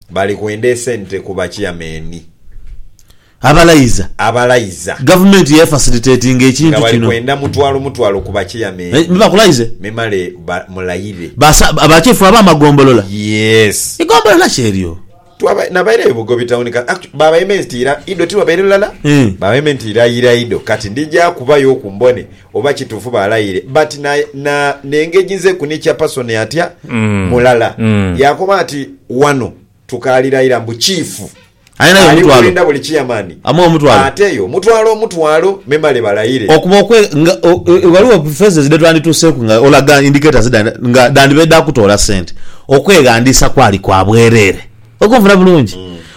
bali kwende sente ku bachairman abalayiza government ye facilitating ekintu kino bali kwenda mutwalo ku bachairman bakulayize memale mulayire abachifu abamagombolola yes igombolola cheryo nabaire bugobi town baba ementira ido tiwa bairulala baba ementira irayido kati ndija kubayo kumbone oba kitufu balayire but na nengejize kunicha person yatya mulala yakoma ati wano tukalira mbu chief ayina mutwalo alinda buli chairman amo mutwalo ateyo mutwalo memale balayire okubokwe waliwo phases detwandi tuseku nga olaga indicators nga dandibeda kutola sente okwegandisa kwali kwa bwerere okumvuna bulungi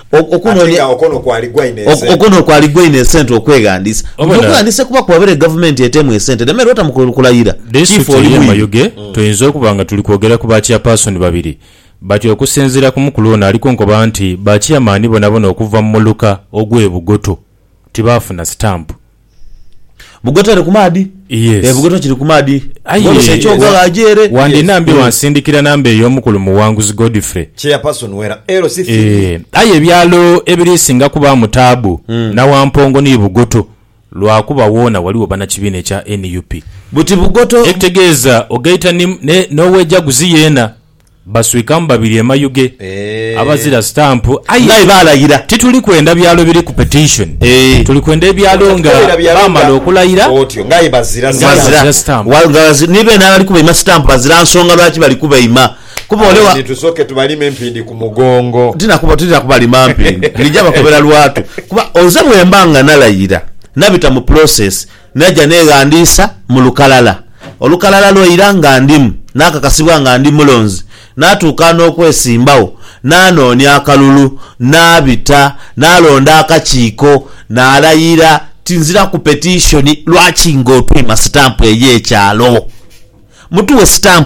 okono kwaligwa ine sente okwegandisa okwegandisa kuba kwabere government yetemwe sente demero ota mukulayira chief oli mayuge toyinza okubanga tuli kwogera ku bachi person babiri bati okusinzira ku mukulona aliko nkoba nti bachi amani bonabona okuva mu muluka ogwe bugoto tibafuna stamp bugoto ali kumadi yes bugoto kiri kumadi bose chogola ajere wandi nambi wansindikira nambe ey'omukulu muwanguzi Godfrey chairperson wera LCF aye byalo ebirisinga kuba mutabu na wampongo ni bugoto lwakuba wona waliwo bana kibine ekya NUP buti bugoto ekitegeeza ogaita noweja guziyena baswikamba babiri emayuge abazira stamp ayi balayira tituli kwenda byalo biri ku petition tuli kwenda ebyalo nga bamala okulayira otyo ngai bazira stamp wangazi nibe nali kuba stamp bazira nsonga lwaki bali kuba ima kuba olewa nitusoke tubalime mpindi ku mugongo tina kubalima mpindi lijaba kubera lwatu kuba ozabwe embanga nalayira nabita mu process naja negandisa mu lukalala olukalala lwo iranga ndimu nakakasibwa nga ndi mulonzi natuuka n'okwesimbawo nanoonya akalulu nabita nalonda akakiiko nalayira tinzira ku petition lwaki ng'otwima stamp ey'ekyalo mutuwe stamp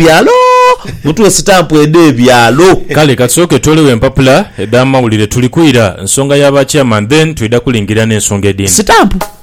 ebyalo kale kasooke tolewo empapula ed'amawulire tulikwira nsonga y'abachairman then tuyida kulingira n'ensonga edindi stamp